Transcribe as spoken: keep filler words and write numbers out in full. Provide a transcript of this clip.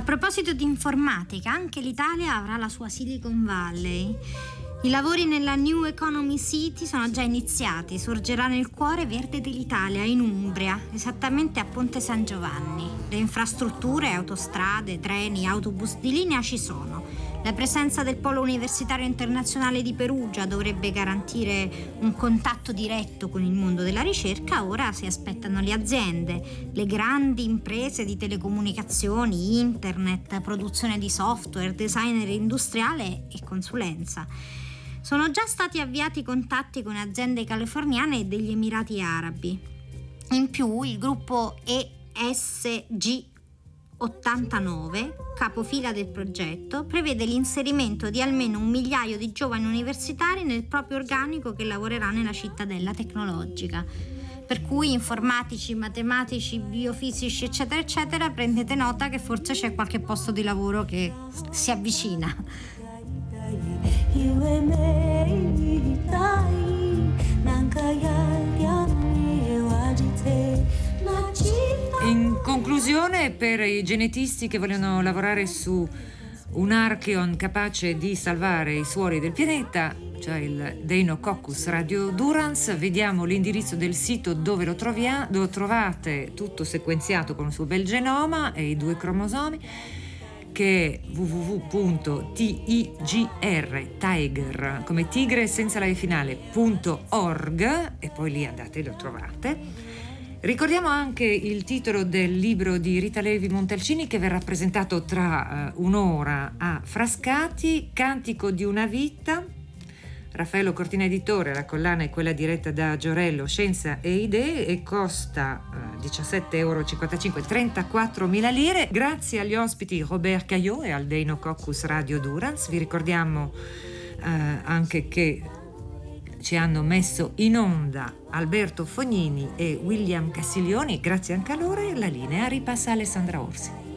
proposito di informatica, anche l'Italia avrà la sua Silicon Valley. I lavori nella New Economy City sono già iniziati, sorgerà nel cuore verde dell'Italia, in Umbria, esattamente a Ponte San Giovanni. Le infrastrutture, autostrade, treni, autobus di linea ci sono. La presenza del Polo Universitario Internazionale di Perugia dovrebbe garantire un contatto diretto con il mondo della ricerca. Ora si aspettano le aziende, le grandi imprese di telecomunicazioni, internet, produzione di software, designer industriale e consulenza. Sono già stati avviati contatti con aziende californiane e degli Emirati Arabi. In più, il gruppo E S G ottantanove, capofila del progetto, prevede l'inserimento di almeno un migliaio di giovani universitari nel proprio organico che lavorerà nella cittadella tecnologica. Per cui informatici, matematici, biofisici, eccetera, eccetera, prendete nota che forse c'è qualche posto di lavoro che si avvicina. In conclusione, per i genetisti che vogliono lavorare su un Archeon capace di salvare i suoli del pianeta, cioè il Deinococcus radiodurans, vediamo l'indirizzo del sito dove lo, trovia, dove trovate tutto sequenziato con il suo bel genoma e i due cromosomi, che è w w w punto tigr, tiger, come tigre senza la e finale, punto org, e poi lì andate e lo trovate. Ricordiamo anche il titolo del libro di Rita Levi Montalcini, che verrà presentato tra uh, un'ora a Frascati, Cantico di una vita. Raffaello Cortina editore, la collana è quella diretta da Giorello, Scienza e Idee, e costa uh, diciassette virgola cinquantacinque euro, trentaquattromila lire. Grazie agli ospiti Robert Caillot e al Deinococcus radiodurans. Vi ricordiamo uh, anche che ci hanno messo in onda Alberto Fognini e William Castiglioni. Grazie anche a loro, e la linea ripassa a Alessandra Orsi.